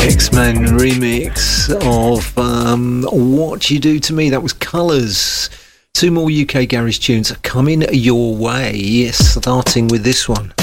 X-Men remix of What You Do To Me. That was Colours. Two more UK garage tunes are coming your way. Yes, starting with this one.